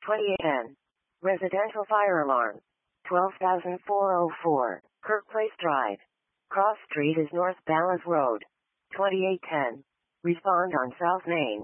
2810. Residential fire alarm. 12,404. Kirk Place Drive. Cross Street is North Balance Road. 2810. Respond on South Main.